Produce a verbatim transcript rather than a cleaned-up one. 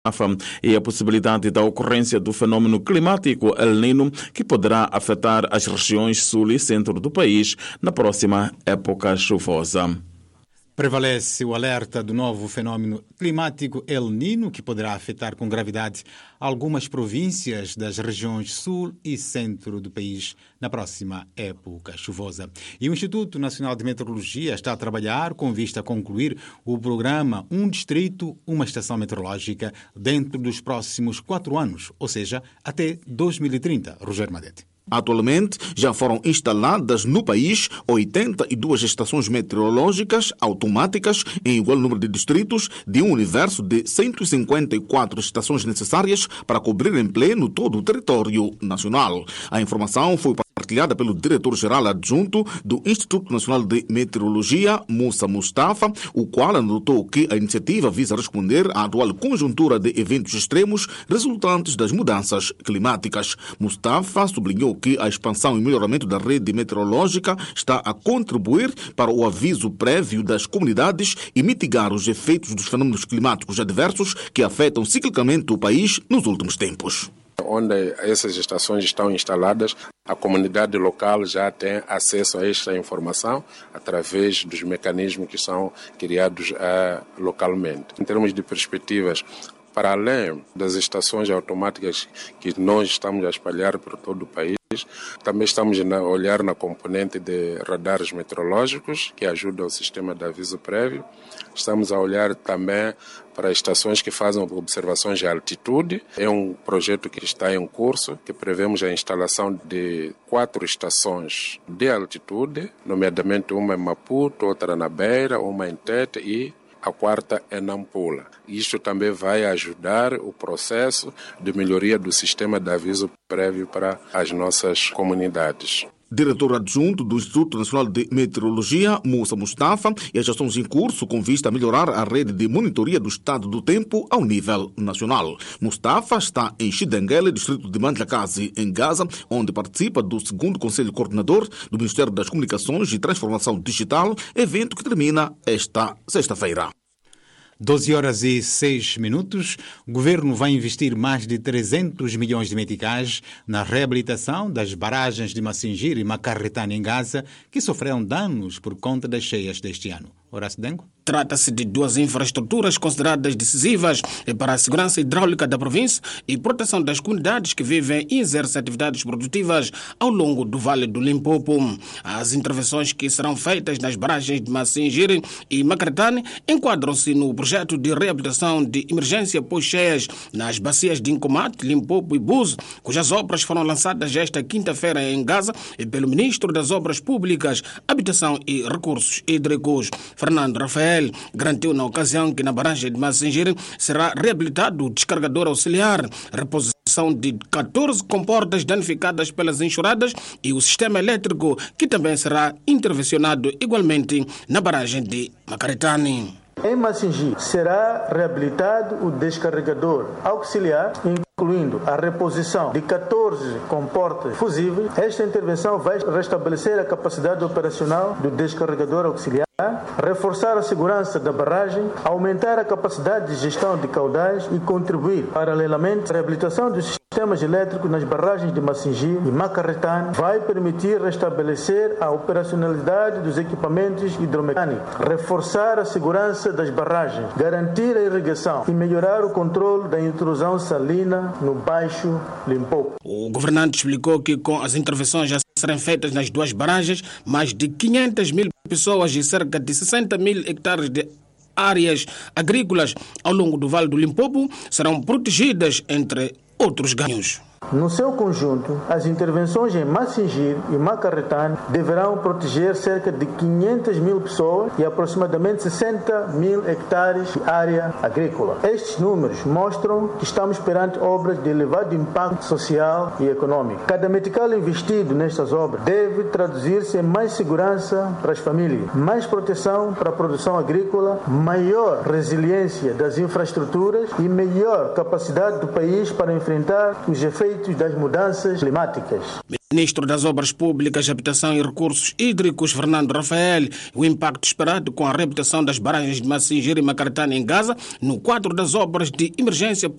e a possibilidade da ocorrência do fenômeno climático El Niño, que poderá afetar as regiões sul e centro do país na próxima época chuvosa. Prevalece o alerta do novo fenômeno climático El Niño, que poderá afetar com gravidade algumas províncias das regiões sul e centro do país na próxima época chuvosa. E o Instituto Nacional de Meteorologia está a trabalhar com vista a concluir o programa Um Distrito, Uma Estação Meteorológica dentro dos próximos quatro anos, ou seja, até dois mil e trinta. Rogério Madete. Atualmente, já foram instaladas no país oitenta e duas estações meteorológicas automáticas em igual número de distritos, de um universo de cento e cinquenta e quatro estações necessárias para cobrir em pleno todo o território nacional. A informação foi partilhada pelo diretor-geral adjunto do Instituto Nacional de Meteorologia, Moussa Mustafa, o qual anotou que a iniciativa visa responder à atual conjuntura de eventos extremos resultantes das mudanças climáticas. Mustafa sublinhou que a expansão e melhoramento da rede meteorológica está a contribuir para o aviso prévio das comunidades e mitigar os efeitos dos fenômenos climáticos adversos que afetam ciclicamente o país nos últimos tempos. Onde essas estações estão instaladas, a comunidade local já tem acesso a esta informação através dos mecanismos que são criados uh, localmente. Em termos de perspectivas, para além das estações automáticas que nós estamos a espalhar por todo o país, também estamos a olhar na componente de radares meteorológicos, que ajuda o sistema de aviso prévio. Estamos a olhar também para estações que fazem observações de altitude. É um projeto que está em curso, que prevemos a instalação de quatro estações de altitude, nomeadamente uma em Maputo, outra na Beira, uma em Tete e a quarta é Nampula. Isto também vai ajudar o processo de melhoria do sistema de aviso prévio para as nossas comunidades. Diretor adjunto do Instituto Nacional de Meteorologia, Moussa Mustafa, e as ações em curso com vista a melhorar a rede de monitoria do estado do tempo ao nível nacional. Mustafa está em Xidengele, distrito de Mandlakazi, em Gaza, onde participa do segundo Conselho Coordenador do Ministério das Comunicações e Transformação Digital, evento que termina esta sexta-feira. doze horas e seis minutos. O governo vai investir mais de trezentos milhões de meticais na reabilitação das barragens de Massingir e Macarretane em Gaza, que sofreram danos por conta das cheias deste ano. Horácio Dengo? Trata-se de duas infraestruturas consideradas decisivas para a segurança hidráulica da província e proteção das comunidades que vivem e exercem atividades produtivas ao longo do Vale do Limpopo. As intervenções que serão feitas nas barragens de Massingir e Macarretane enquadram-se no projeto de reabilitação de emergência pós-cheias nas bacias de Incomate, Limpopo e Buzo, cujas obras foram lançadas esta quinta-feira em Gaza pelo Ministro das Obras Públicas, Habitação e Recursos Hídricos. Fernando Rafael garantiu na ocasião que na barragem de Massingir será reabilitado o descargador auxiliar, reposição de catorze comportas danificadas pelas enxurradas e o sistema elétrico, que também será intervencionado igualmente na barragem de Macarretane. Em Massingir será reabilitado o descarregador auxiliar, incluindo a reposição de catorze comportas fusíveis. Esta intervenção vai restabelecer a capacidade operacional do descarregador auxiliar, reforçar a segurança da barragem, aumentar a capacidade de gestão de caudais e contribuir, paralelamente, à reabilitação dos sistemas elétricos nas barragens de Massingir e Macarretane. Vai permitir restabelecer a operacionalidade dos equipamentos hidromecânicos, reforçar a segurança das barragens, garantir a irrigação e melhorar o controle da intrusão salina no Baixo Limpopo. O governante explicou que com as intervenções já serão feitas nas duas barragens, mais de quinhentas mil pessoas e cerca de sessenta mil hectares de áreas agrícolas ao longo do Vale do Limpopo serão protegidas, entre outros ganhos. No seu conjunto, as intervenções em Massingir e Macarretane deverão proteger cerca de quinhentas mil pessoas e aproximadamente sessenta mil hectares de área agrícola. Estes números mostram que estamos perante obras de elevado impacto social e econômico. Cada metical investido nestas obras deve traduzir-se em mais segurança para as famílias, mais proteção para a produção agrícola, maior resiliência das infraestruturas e melhor capacidade do país para enfrentar os efeitos das mudanças climáticas. Ministro das Obras Públicas, Habitação e Recursos Hídricos, Fernando Rafael, o impacto esperado com a reabilitação das barragens de Massingeira e Macaratana em Gaza, no quadro das obras de emergência